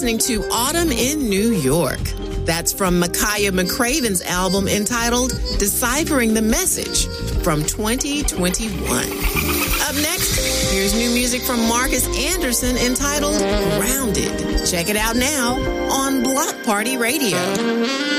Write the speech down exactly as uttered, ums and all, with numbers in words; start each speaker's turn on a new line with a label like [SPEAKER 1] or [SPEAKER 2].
[SPEAKER 1] listening to Autumn in New York. That's from Micaiah McCraven's album entitled Deciphering the Message from twenty twenty-one. Up next, here's new music from Marcus Anderson entitled Grounded. Check it out now on Block Party Radio.